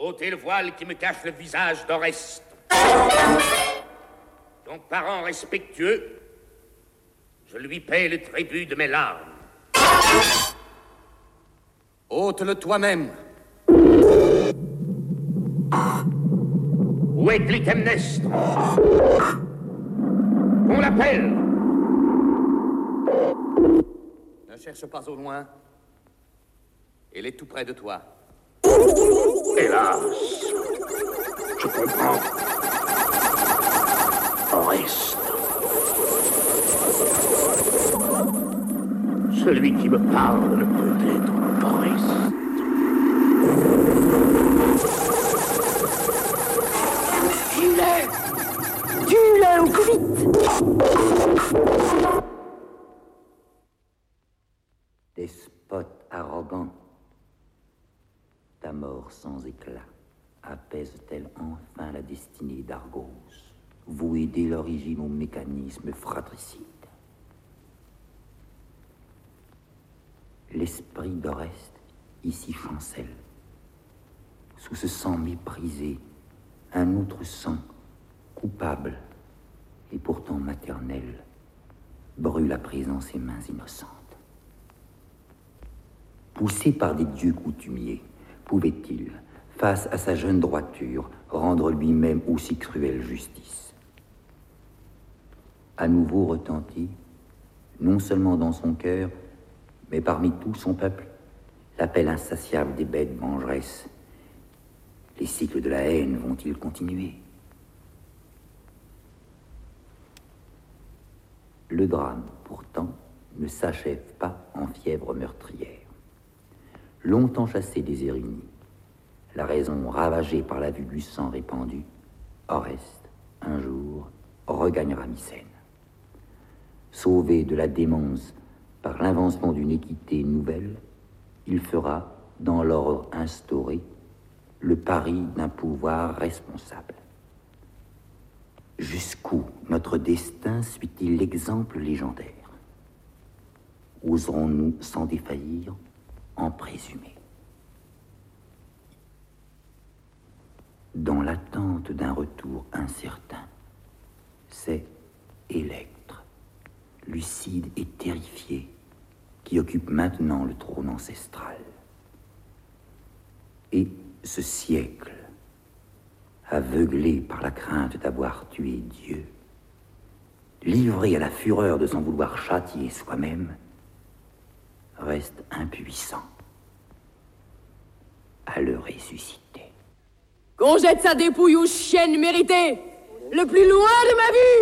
ôtez le voile qui me cache le visage d'Oreste. Ton parent respectueux, je lui paie le tribut de mes larmes. Ôte-le toi-même. Où est Clytemnestre? On l'appelle. Ne cherche pas au loin. Elle est tout près de toi. Hélas, je comprends. Oreste. Celui qui me parle ne peut être Oreste. Tue-le au plus vite. Despote arrogant, ta mort sans éclat apaise-t-elle enfin la destinée d'Argos, vouée dès l'origine au mécanisme fratricide? L'esprit d'Oreste ici chancelle. Sous ce sang méprisé, un autre sang, coupable et pourtant maternel, brûle à présent ses mains innocentes. Poussé par des dieux coutumiers, pouvait-il, face à sa jeune droiture, rendre lui-même aussi cruelle justice? À nouveau retentit, non seulement dans son cœur, mais parmi tout son peuple, l'appel insatiable des bêtes vengeresses. Les cycles de la haine vont-ils continuer? Le drame, pourtant, ne s'achève pas en fièvre meurtrière. Longtemps chassé des Érinies, la raison ravagée par la vue du sang répandu, Oreste, un jour, regagnera Mycène. Sauvé de la démence par l'invention d'une équité nouvelle, il fera, dans l'ordre instauré, le pari d'un pouvoir responsable. Jusqu'où notre destin suit-il l'exemple légendaire? Oserons-nous, sans défaillir, en présumer? Dans l'attente d'un retour incertain, c'est Électre, lucide et terrifié, qui occupe maintenant le trône ancestral. Et ce siècle, aveuglé par la crainte d'avoir tué Dieu, livré à la fureur de son vouloir châtier soi-même, reste impuissant à le ressusciter. Qu'on jette sa dépouille aux chiennes méritées, le plus loin de ma vue!